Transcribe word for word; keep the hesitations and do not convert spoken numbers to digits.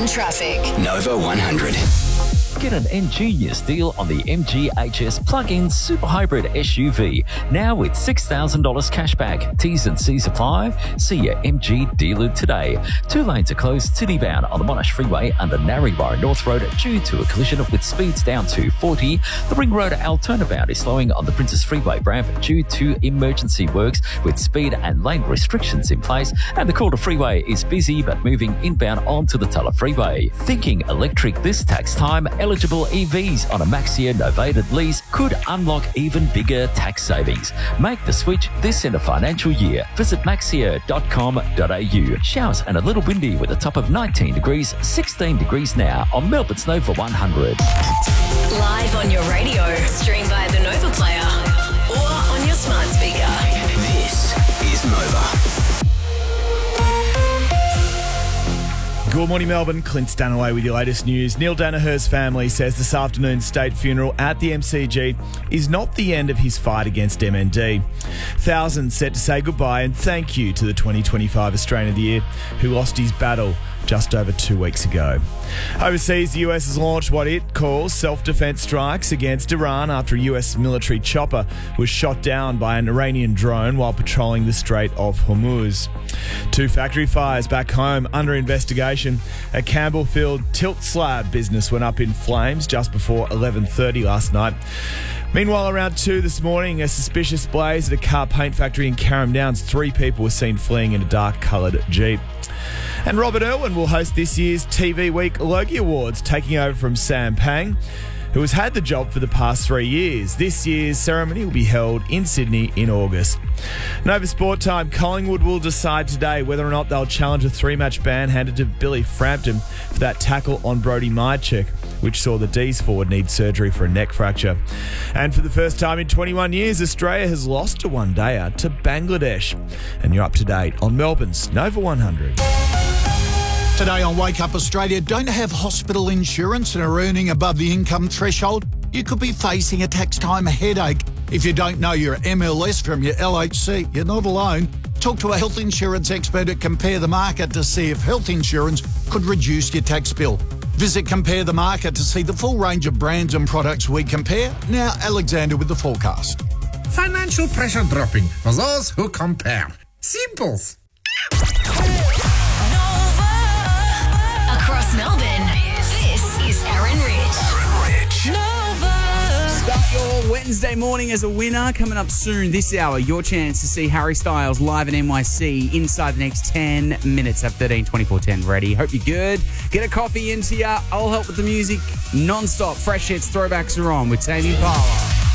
and traffic. Nova one hundred. Get an ingenious deal on the M G H S plug-in super hybrid S U V, now with six thousand dollars cashback. T's and C's apply. See your M G dealer today. Two lanes are closed city-bound on the Monash Freeway under Narrabri North Road due to a collision with speeds down to forty. The Ring Road Altona-bound is slowing on the Princess Freeway ramp due to emergency works with speed and lane restrictions in place. And the Calder Freeway is busy but moving inbound onto the Tulla Freeway. Thinking electric this tax time? Eligible E Vs on a Maxia novated lease could unlock even bigger tax savings. Make the switch this in a financial year. Visit maxia dot com dot a u. Showers and a little windy with a top of nineteen degrees, sixteen degrees now on Melbourne's Nova one hundred. Live on your radio, stream by the Nova Player or on your smart speaker. This is Nova. Good morning, Melbourne. Clint Stanaway with your latest news. Neil Danaher's family says this afternoon's state funeral at the M C G is not the end of his fight against M N D. Thousands set to say goodbye and thank you to the twenty twenty-five Australian of the Year, who lost his battle just over two weeks ago. Overseas, the U S has launched what it calls self-defense strikes against Iran after a U S military chopper was shot down by an Iranian drone while patrolling the Strait of Hormuz. Two factory fires back home under investigation. A Campbellfield tilt slab business went up in flames just before eleven thirty last night. Meanwhile, around two this morning, a suspicious blaze at a car paint factory in Carrum Downs. Three people were seen fleeing in a dark-coloured Jeep. And Robert Irwin will host this year's T V Week Logie Awards, taking over from Sam Pang, who has had the job for the past three years. This year's ceremony will be held in Sydney in August. Nova Sport Time. Collingwood will decide today whether or not they'll challenge a three-match ban handed to Billy Frampton for that tackle on Brody Mychek, which saw the D's forward need surgery for a neck fracture. And for the first time in twenty-one years, Australia has lost a one-dayer to Bangladesh. And you're up to date on Melbourne's Nova one hundred. Today on Wake Up Australia, don't have hospital insurance and are earning above the income threshold? You could be facing a tax time headache. If you don't know your M L S from your L H C, you're not alone. Talk to a health insurance expert at Compare the Market to see if health insurance could reduce your tax bill. Visit Compare the Market to see the full range of brands and products we compare. Now, Alexander with the forecast. Financial pressure dropping for those who compare. Simples. Across Melbourne, this is Aaron Rich. Aaron Rich. Nova. Start your Wednesday morning as a winner. Coming up soon this hour, your chance to see Harry Styles live in N Y C inside the next ten minutes. Have thirteen twenty-four ten ready. Hope you're good. Get a coffee into ya. I'll help with the music non-stop. Fresh hits, throwbacks are on with Tame Impala.